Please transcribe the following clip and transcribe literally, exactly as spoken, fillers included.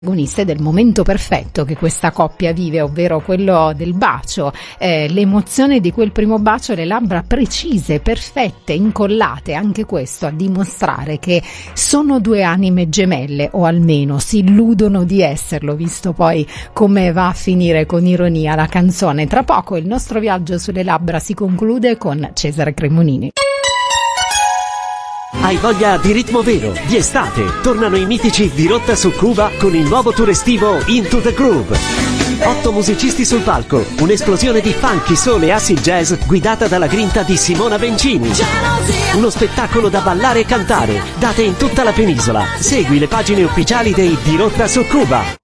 protagoniste del momento perfetto che questa coppia vive, ovvero quello del bacio, eh, l'emozione di quel primo bacio, le labbra precise, perfette, incollate, anche questo a dimostrare che sono due anime gemelle, o almeno si illudono di esserlo, visto poi come va a finire con ironia la canzone. Tra poco il nostro viaggio sulle labbra si conclude con Cesare Cremonini. Hai voglia di ritmo vero, di estate? Tornano i mitici di Rotta su Cuba con il nuovo tour estivo Into the Groove. Otto musicisti sul palco, un'esplosione di funky, soul e acid jazz guidata dalla grinta di Simona Bencini. Uno spettacolo da ballare e cantare, date in tutta la penisola. Segui le pagine ufficiali dei Di Rotta su Cuba.